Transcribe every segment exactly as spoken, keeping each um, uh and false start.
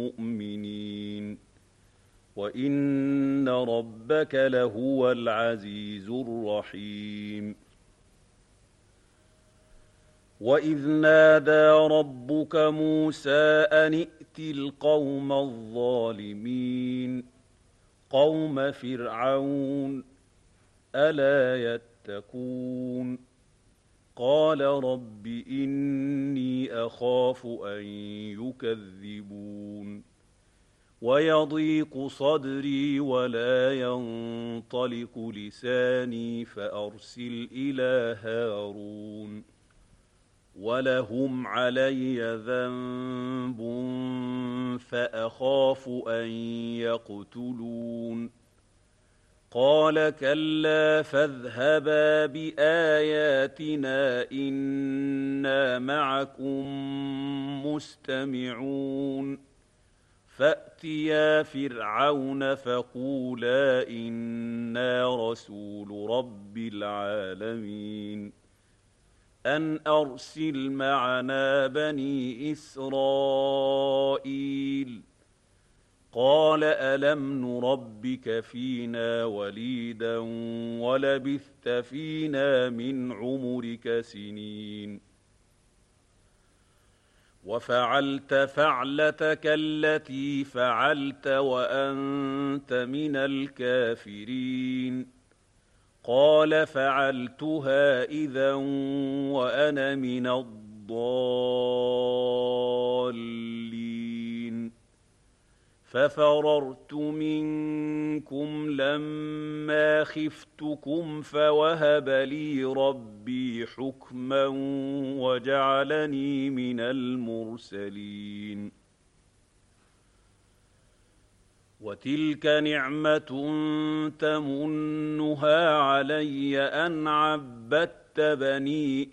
المؤمنين وإن ربك لهو العزيز الرحيم. وإذ نادى ربك موسى أن ائت القوم الظالمين قوم فرعون ألا يتقون قال رب إني أخاف أن يكذبون ويضيق صدري ولا ينطلق لساني فأرسل إلى هارون ولهم علي ذنب فأخاف أن يقتلون قال كلا فاذهبا بآياتنا إنا معكم مستمعون فأتيا فرعون فقولا إنا رسول رب العالمين أن أرسل معنا بني إسرائيل قال ألم نربك فينا وليدا ولبثت فينا من عمرك سنين وفعلت فعلتك التي فعلت وأنت من الكافرين قال فعلتها إذا وأنا من الضالين ففررت منكم لما خفتكم فوهب لي ربي حكما وجعلني من المرسلين وتلك نعمة تمنها علي أن عبدت بني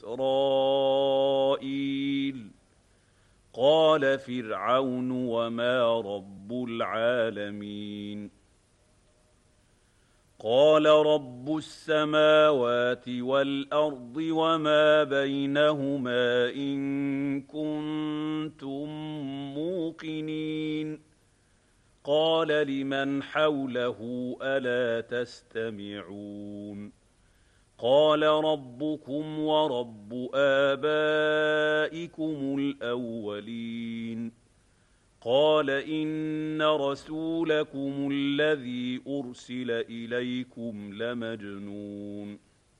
إسرائيل قال فرعون وما رب العالمين قال رب السماوات والأرض وما بينهما إن كنتم موقنين قال لمن حوله ألا تستمعون قال ربكم ورب آبائكم الأولين قال إن رسولكم الذي أرسل إليكم لمجنون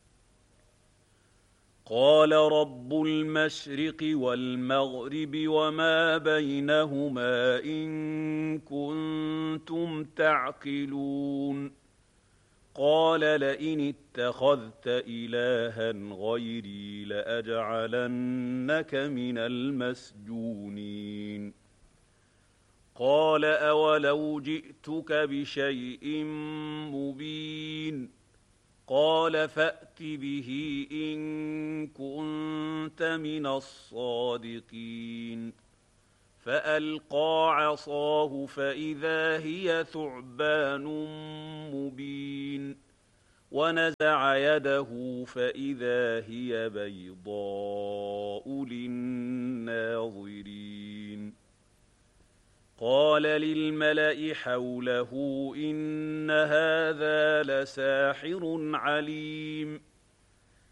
قال رب المشرق والمغرب وما بينهما إن كنتم تعقلون قال لئن اتخذت إلها غيري لأجعلنك من المسجونين قال أولو جئتك بشيء مبين قال فأت به إن كنت من الصادقين فألقى عصاه فإذا هي ثعبان مبين ونزع يده فإذا هي بيضاء للناظرين قال للملأ حوله إن هذا لساحر عليم